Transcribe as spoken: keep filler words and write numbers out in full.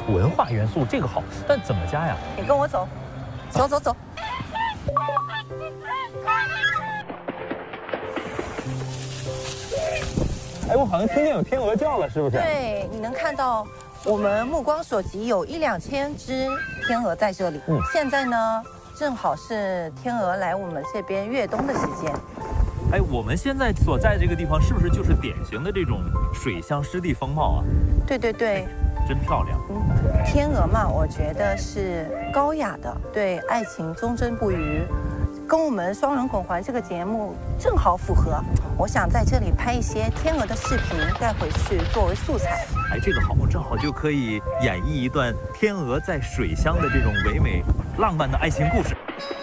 文化元素，这个好，但怎么加呀？ 你跟我走，走走走。 哎，我好像听见有天鹅叫了，是不是？ 对，你能看到我们目光所及有一两千只天鹅在这里。嗯，现在呢，正好是天鹅来我们这边越冬的时间。 哎，我们现在所在这个地方是不是就是典型的这种水乡湿地风貌啊？ 对对对， 真漂亮。 嗯，天鹅嘛，我觉得是高雅的，对爱情忠贞不渝。跟我们双人滚环这个节目正好符合，我想在这里拍一些天鹅的视频带回去作为素材。 哎，这个好，正好就可以演绎一段天鹅在水乡的这种唯美浪漫的爱情故事。